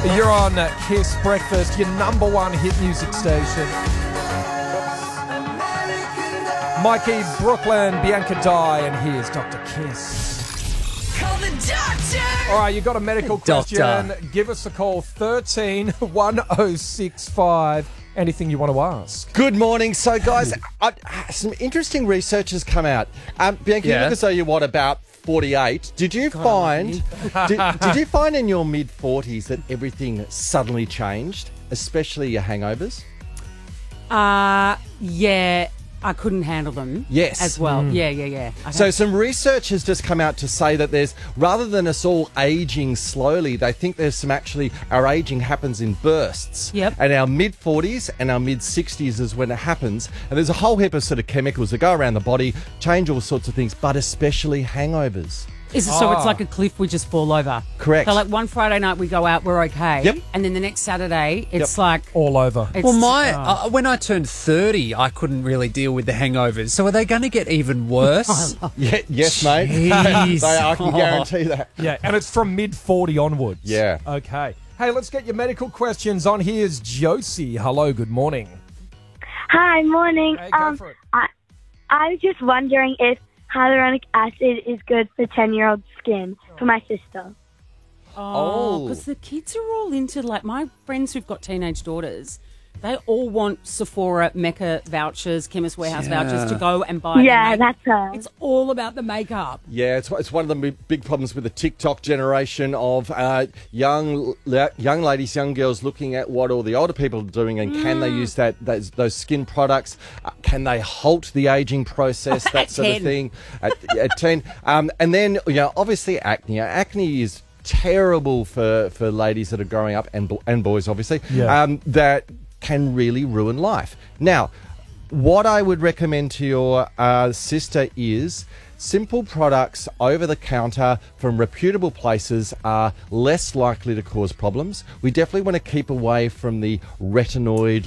You're on Kiss Breakfast, your number one hit music station. Mikey, Brooklyn, Bianca Dye, and here's Dr. Kiss. Call the doctor! All right, you got a medical question. Doctor. Give us a call, 131065. Anything you want to ask. Good morning. So, guys, some interesting research has come out. Bianca, you look as though you're, about 48. Did you find did you find in your mid-40s that everything suddenly changed, especially your hangovers? Yeah, I couldn't handle them. Yes. As well. Yeah. So some research has just come out to say that there's, rather than us all aging slowly, they think there's some our aging happens in bursts. Yep. And our mid-40s and our mid-60s is when it happens. And there's a whole heap of sort of chemicals that go around the body, change all sorts of things, but especially hangovers. So it's like a cliff we just fall over. Correct. So like one Friday night we go out, we're okay. Yep. And then the next Saturday, it's like... All over. It's, Well, when I turned 30, I couldn't really deal with the hangovers. So are they going to get even worse? Yes, mate. Jeez. I can guarantee that. Yeah, and it's from mid-40 onwards. Yeah. Okay. Hey, let's get your medical questions on. Here's Josie. Hello, good morning. Hi, morning. Hey, go for it. I was just wondering if hyaluronic acid is good for 10-year-old skin for my sister. because the kids are all into, like, my friends who've got teenage daughters, they all want Sephora, Mecca vouchers, Chemist Warehouse vouchers to go and buy. Yeah, that's her. It's all about the makeup. Yeah, it's one of the big problems with the TikTok generation of young ladies, young girls looking at what all the older people are doing and can they use those skin products? Can they halt the aging process? That sort of thing at 10. And then, obviously acne. Acne is terrible for ladies that are growing up and boys, obviously. Yeah. That can really ruin life. Now, what I would recommend to your sister is simple products over the counter from reputable places are less likely to cause problems. We definitely want to keep away from the retinoid,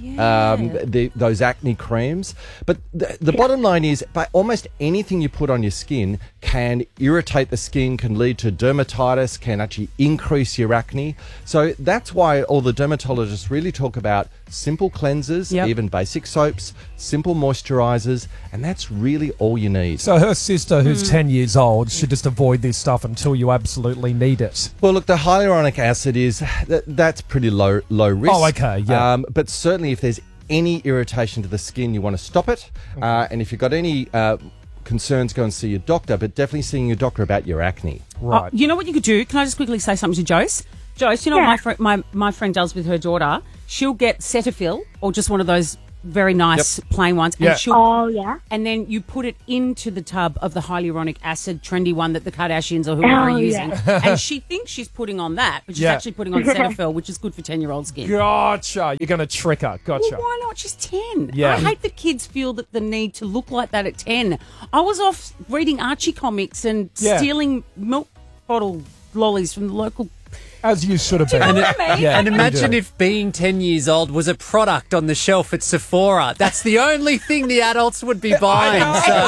those acne creams. But the bottom line is, almost anything you put on your skin can irritate the skin, can lead to dermatitis, can actually increase your acne. So that's why all the dermatologists really talk about simple cleansers, even basic soaps, simple moisturizers, and that's really all you need. So her sister, who's 10 years old, should just avoid this stuff until you absolutely need it. Well, look, the hyaluronic acid that's pretty low risk. Oh, okay, yeah. But certainly if there's any irritation to the skin, you want to stop it. And if you've got any concerns, go and see your doctor, but definitely seeing your doctor about your acne. Right. You know what you could do? Can I just quickly say something to Jose? Jose, you know what my friend does with her daughter? She'll get Cetaphil or just one of those very nice plain ones. And and then you put it into the tub of the hyaluronic acid trendy one that the Kardashians or whoever are using. And she thinks she's putting on that, but she's actually putting on Cetaphil, which is good for 10-year-old skin. Gotcha. You're going to trick her. Gotcha. Well, why not? She's 10. Yeah. I hate that kids feel that the need to look like that at 10. I was off reading Archie comics and stealing milk bottle lollies from the local... As you should have been. Do you know what I mean? Yeah, And imagine if being 10 years old was a product on the shelf at Sephora. That's the only thing the adults would be buying.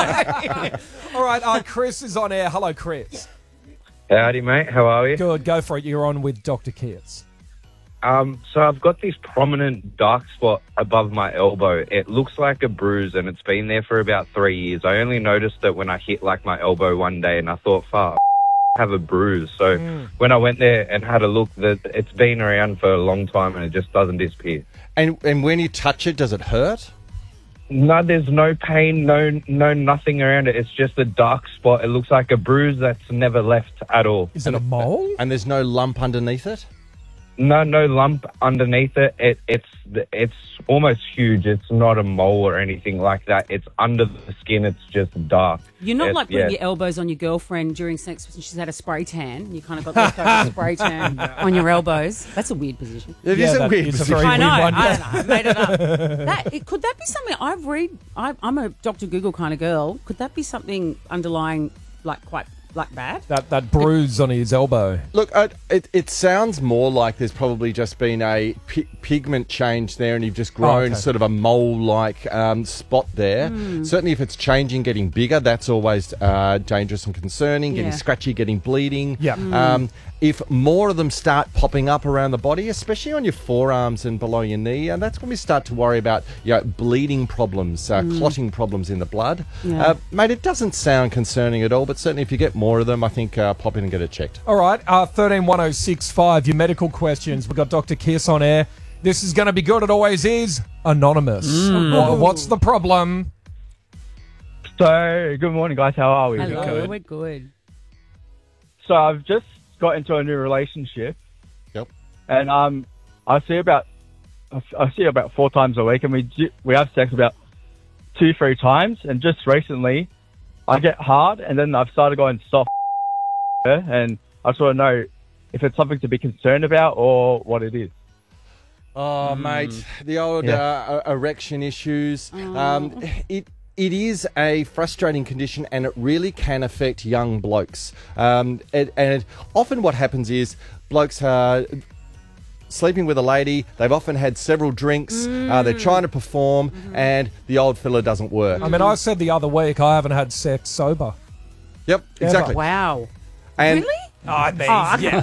All right, Chris is on air. Hello, Chris. Howdy, mate. How are you? Good, go for it. You're on with Dr. Kiss. So I've got this prominent dark spot above my elbow. It looks like a bruise, and it's been there for about 3 years. I only noticed it when I hit my elbow one day, and I thought, have a bruise. So when I went there and had a look, it's been around for a long time and it just doesn't disappear. And when you touch it, does it hurt? No, there's no pain, no nothing around it. It's just a dark spot. It looks like a bruise that's never left at all. Is it a mole? And there's no lump underneath it? No lump underneath it. It's almost huge. It's not a mole or anything like that. It's under the skin. It's just dark. You're not like putting your elbows on your girlfriend during sex when she's had a spray tan. And you kind of got that spray tan on your elbows. That's a weird position. It is a weird It's a position. very I know. weird one. I don't know. I made it up. Could that be something I'm a Dr. Google kind of girl. Could that be something underlying, like quite like bad. That bruise on his elbow. Look, it sounds more like there's probably just been a pigment change there and you've just grown sort of a mole-like spot there. Certainly if it's changing, getting bigger, that's always dangerous and concerning, getting scratchy, getting bleeding. Yeah. If more of them start popping up around the body, especially on your forearms and below your knee, and that's when we start to worry about bleeding problems, clotting problems in the blood. Yeah. Mate, it doesn't sound concerning at all, but certainly if you get more of them, I think pop in and get it checked. All right, 131065, your medical questions. We've got Dr. Kiss on air. This is going to be good. It always is. Anonymous. What's the problem? So, good morning, guys. How are we? Hello, we're good. So, I've just got into a new relationship. Yep. And I see about 4 times a week, and we have sex about 2-3 times. And just recently, I get hard, and then I've started going soft. And I just want to know if it's something to be concerned about or what it is. Oh, mate, the old erection issues. It is a frustrating condition, and it really can affect young blokes. And often what happens is blokes are sleeping with a lady, they've often had several drinks, they're trying to perform, and the old fella doesn't work. I mean, I said the other week I haven't had sex sober. Yep, exactly. Wow. And really? I mean, yeah.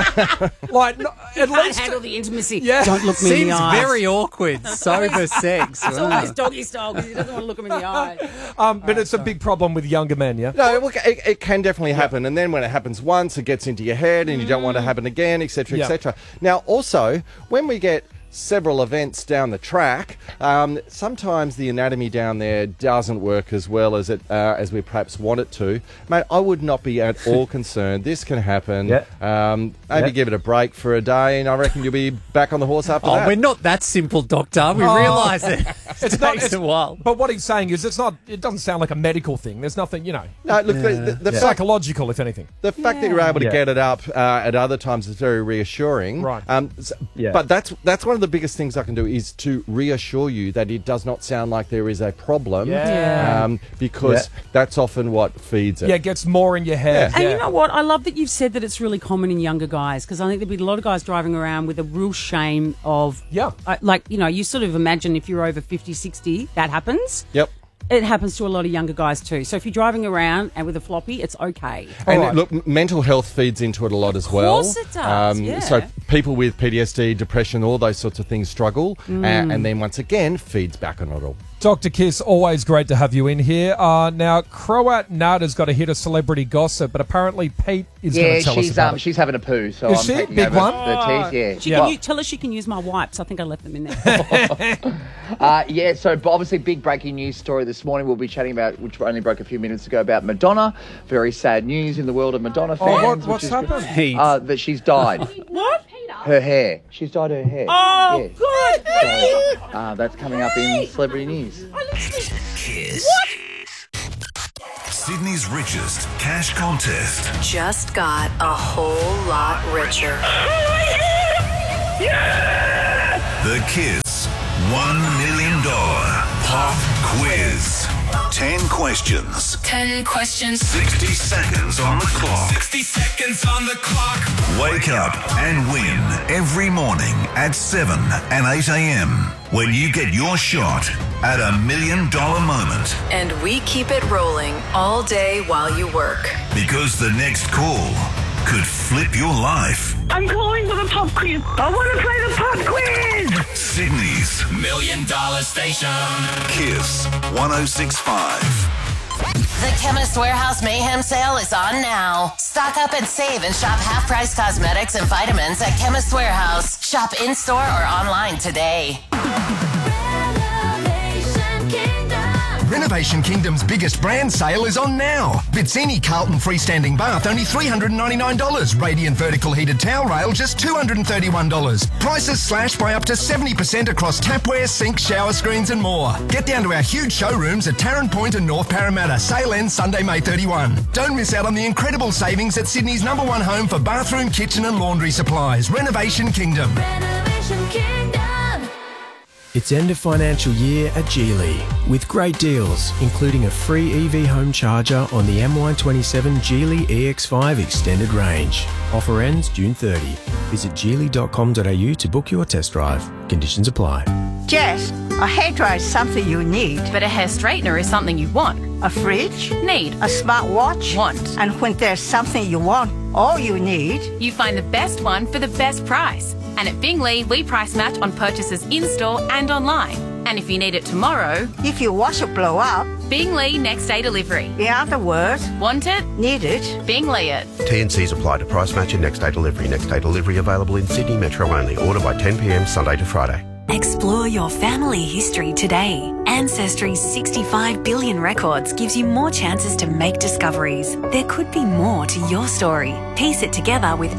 At least handle the intimacy. Yeah. Don't look me in the eyes. Seems very awkward. Sober sex. It's always doggy style because he doesn't want to look him in the eye. But it's a big problem with younger men, yeah? No, look, it can definitely happen. And then when it happens once, it gets into your head and you don't want it to happen again, etc., etc. Now, also, when we get several events down the track, sometimes the anatomy down there doesn't work as well as we perhaps want it to. Mate, I would not be at all concerned. This can happen. Maybe give it a break for a day, and I reckon you'll be back on the horse after that. We're not that simple, Doctor. We realise it. It takes a while. But what he's saying is it doesn't sound like a medical thing. There's nothing, No, look, the psychological, if anything. The fact that you're able to get it up at other times is very reassuring. Right. But that's one of the biggest things I can do is to reassure you that it does not sound like there is a problem. Because that's often what feeds it. Yeah, it gets more in your head. And you know what? I love that you've said that it's really common in younger guys, because I think there'd be a lot of guys driving around with a real shame of... you sort of imagine if you're over 50, 60, that happens. Yep. It happens to a lot of younger guys too. So if you're driving around and with a floppy, it's okay. And look, mental health feeds into it a lot as well. Of course it does, So people with PTSD, depression, all those sorts of things struggle. And then once again, feeds back on it all. Dr. Kiss, always great to have you in here. Now, Croat Nada's got a hit of celebrity gossip, but apparently Pete is going to tell us about it. She's having a poo, so Is I'm she? taking Big over one? the teeth. Can you tell her she can use my wipes? I think I left them in there. So obviously big breaking news story this morning we'll be chatting about, which only broke a few minutes ago, about Madonna. Very sad news in the world of Madonna fans. What's happened? That she's died. What? Her hair. She's dyed her hair. Oh, good. So, that's coming up in celebrity news. Kiss. Sydney's richest cash contest. Just got a whole lot richer. The Kiss $1 million pop quiz. 10 questions. 10 questions. 60 seconds on the clock. 60 seconds on the clock. Wake up and win every morning at 7 and 8 a.m. when you get your shot at $1 million moment. And we keep it rolling all day while you work. Because the next call could flip your life. I'm calling for the pop quiz. I want to play the pop quiz. Sydney's $1 million station. Kiss 106.5. The Chemist Warehouse Mayhem Sale is on now. Stock up and save and shop half-price cosmetics and vitamins at Chemist Warehouse. Shop in-store or online today. Renovation Kingdom's biggest brand sale is on now. Vizzini Carlton freestanding bath, only $399. Radiant vertical heated towel rail, just $231. Prices slashed by up to 70% across tapware, sinks, shower screens and more. Get down to our huge showrooms at Tarrant Point and North Parramatta. Sale ends Sunday, May 31. Don't miss out on the incredible savings at Sydney's #1 home for bathroom, kitchen and laundry supplies. Renovation Kingdom. Renovation Kingdom. It's end of financial year at Geely with great deals, including a free EV home charger on the MY27 Geely EX5 extended range. Offer ends June 30. Visit geely.com.au to book your test drive. Conditions apply. Jess, a hairdryer is something you need. But a hair straightener is something you want. A fridge? Need. A smartwatch? Want. And when there's something you want, all you need... You find the best one for the best price. And at Bingley, we price match on purchases in-store and online. And if you need it tomorrow... If your washer blow up... Bingley next day delivery. In other words... Want it? Need it? Bingley it. T&Cs apply to price match and next day delivery. Next day delivery available in Sydney Metro only. Order by 10 p.m. Sunday to Friday. Explore your family history today. Ancestry's 65 billion records gives you more chances to make discoveries. There could be more to your story. Piece it together with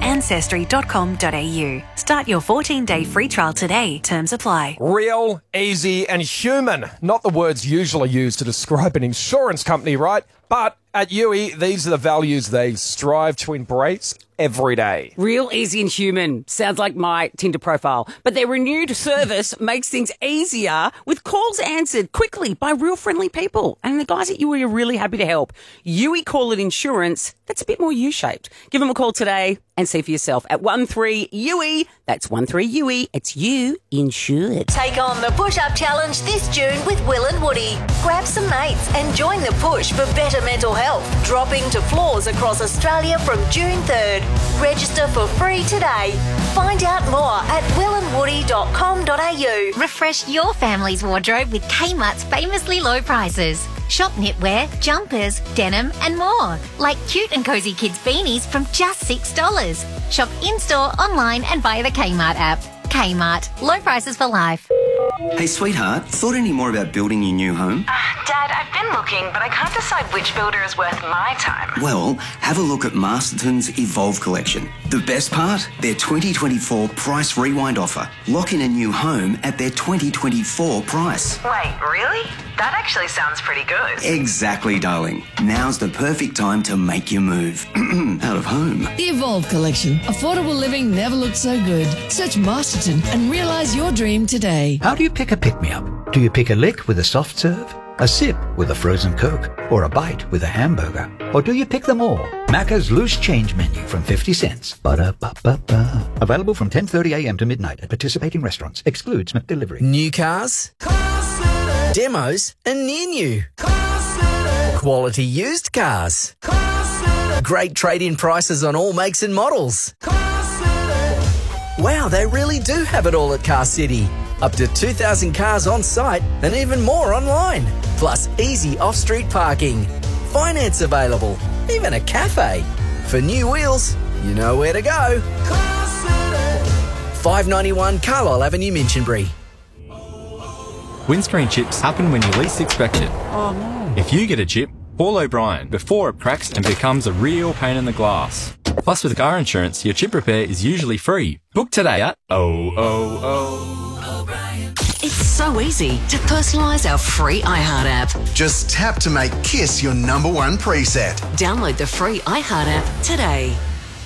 ancestry.com.au. Start your 14-day free trial today. Terms apply. Real, easy and human. Not the words usually used to describe an insurance company, right? But at UE, these are the values they strive to embrace every day. Real, easy and human. Sounds like my Tinder profile. But their renewed service makes things easier with calls answered quickly by real friendly people. And the guys at UE are really happy to help. UE Call It Insurance, that's a bit more U-shaped. Give them a call today and see for yourself at 13UE. That's 13UE. It's you insured. Take on the push-up challenge this June with Will and Woody. Grab some mates and join the push for better mental health. Dropping to floors across Australia from June 3rd. Register for free today. Find out more at willandwoody.com.au. Refresh your family's wardrobe with Kmart's famously low prices. Shop knitwear, jumpers, denim and more. Like cute and cozy kids beanies from just $6. Shop in-store, online and via the Kmart app. Kmart. Low prices for life. Hey, sweetheart, thought any more about building your new home? Dad, I've been looking, but I can't decide which builder is worth my time. Well, have a look at Masterton's Evolve collection. The best part? Their 2024 price rewind offer. Lock in a new home at their 2024 price. Wait, really? That actually sounds pretty good. Exactly, darling. Now's the perfect time to make your move. Out of home. The Evolve collection. Affordable living never looked so good. Search Masterton and realise your dream today. How do you pick a pick-me-up? Do you pick a lick with a soft serve? A sip with a frozen Coke? Or a bite with a hamburger? Or do you pick them all? Macca's Loose Change Menu from 50 cents. Ba-da-ba-ba-ba. Available from 10:30 a.m. to midnight at participating restaurants. Excludes McDelivery. New cars? Demos and near new. Quality used cars. Great trade-in prices on all makes and models. Wow, they really do have it all at Car City. Up to 2,000 cars on site and even more online. Plus easy off-street parking. Finance available. Even a cafe. For new wheels, you know where to go. 591 Carlisle Avenue, Minchinbury. Windscreen chips happen when you least expect it. Oh, no. If you get a chip, call O'Brien before it cracks and becomes a real pain in the glass. Plus, with car insurance, your chip repair is usually free. Book today at O'Brien. It's so easy to personalise our free iHeart app. Just tap to make Kiss your #1 preset. Download the free iHeart app today.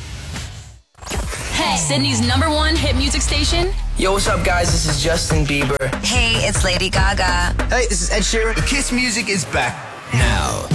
Hey, Sydney's #1 hit music station. Yo, what's up, guys? This is Justin Bieber. Hey, it's Lady Gaga. Hey, this is Ed Sheeran. The Kiss music is back. Now,